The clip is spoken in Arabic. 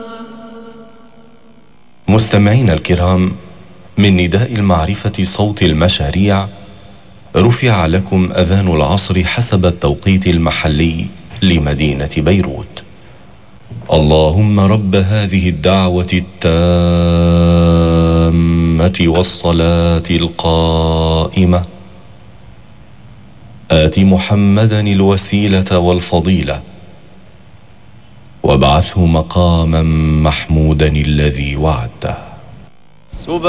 مستمعينا الكرام، من نداء المعرفة صوت المشاريع، رفع لكم أذان العصر حسب التوقيت المحلي لمدينة بيروت. اللهم رب هذه الدعوة التامة والصلاة القائمة، آت محمدا الوسيلة والفضيلة، وابعثه مقاما محمودا الذي وعدته.